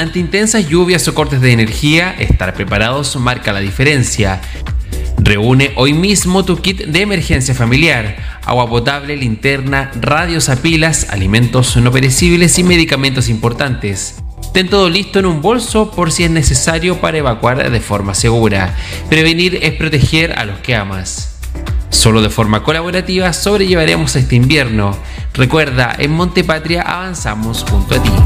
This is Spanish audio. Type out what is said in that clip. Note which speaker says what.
Speaker 1: Ante intensas lluvias o cortes de energía, estar preparados marca la diferencia. Reúne hoy mismo tu kit de emergencia familiar: agua potable, linterna, radios a pilas, alimentos no perecibles y medicamentos importantes. Ten todo listo en un bolso por si es necesario para evacuar de forma segura. Prevenir es proteger a los que amas. Solo de forma colaborativa sobrellevaremos este invierno. Recuerda, en Montepatria avanzamos junto a ti.